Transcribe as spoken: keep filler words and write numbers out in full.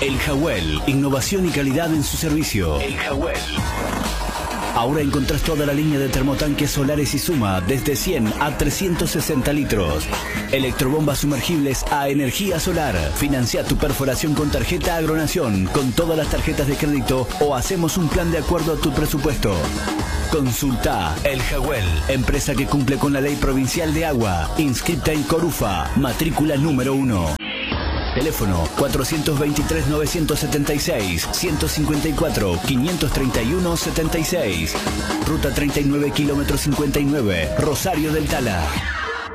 El Jawel, innovación y calidad en su servicio. El Jawel. Ahora encontrás toda la línea de termotanques solares y Suma desde cien a trescientos sesenta litros. Electrobombas sumergibles a energía solar. Financia tu perforación con tarjeta Agronación, con todas las tarjetas de crédito o hacemos un plan de acuerdo a tu presupuesto. Consulta El Jawel, empresa que cumple con la ley provincial de agua, inscripta en Corufa, matrícula número uno. Teléfono cuatrocientos veintitrés, novecientos setenta y seis, ciento cincuenta y cuatro, quinientos treinta y uno, setenta y seis. Ruta treinta y nueve, kilómetro cincuenta y nueve, Rosario del Tala.